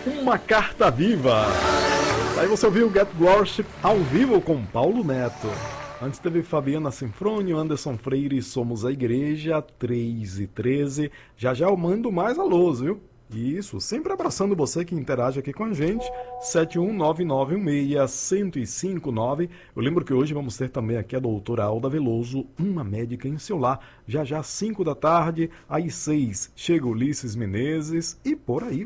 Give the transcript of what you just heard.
Uma Carta Viva. Aí você ouviu o Get Worship ao vivo com Paulo Neto. Antes teve Fabiana Sinfrônio, Anderson Freire, Somos a Igreja, 3:13. Já já eu mando mais alôs, viu? Isso, sempre abraçando você que interage aqui com a gente, 719916105.9. Eu lembro que hoje vamos ter também aqui a doutora Alda Veloso, uma médica em seu lar, já já 5 da tarde, às 6 chega Ulisses Menezes e por aí